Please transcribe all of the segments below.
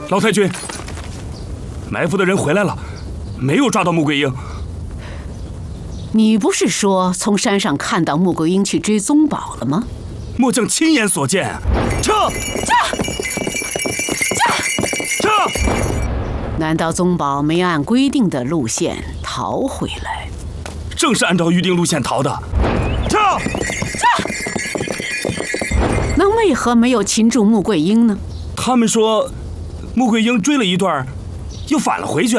老太君，埋伏的人回来了，没有抓到穆桂英。 你不是说从山上看到穆桂英去追宗宝了吗？ 末将亲眼所见。撤！ 难道宗宝没按规定的路线逃回来？ 正是按照预定路线逃的。撤！ 那为何没有擒住穆桂英呢？ 他们说，穆桂英追了一段，又返了回去。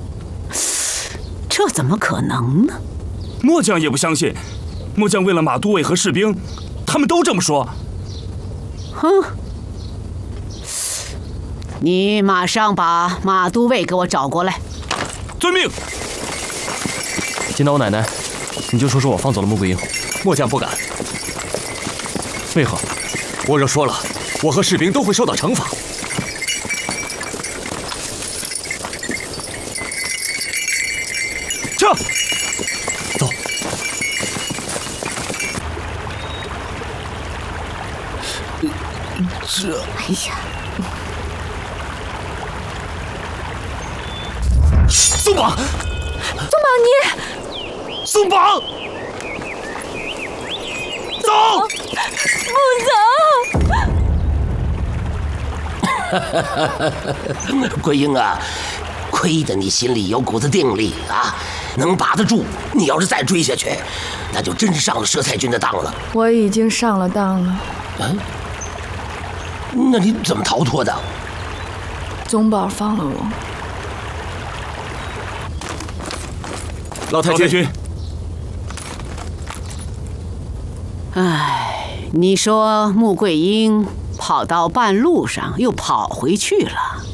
这怎么可能呢？ 末将也不相信。末将为了马都尉和士兵，他们都这么说。 哼！你马上把马都尉给我找过来。 遵命。 金刀奶奶，你就说我放走了穆桂英。 末将不敢。 为何？ 我若说了，我和士兵都会受到惩罚。 撤！ 走。 哎呀！ 松绑！ 宗宝，你松绑！走！ 不走！ 桂英啊，亏得你心里有股子定力啊，能把得住。你要是再追下去，那就真上了佘太君的当了。 我已经上了当了。 嗯，那你怎么逃脱的？ 宗宝放了我。 老太君， 哎，你说穆桂英跑到半路上又跑回去了，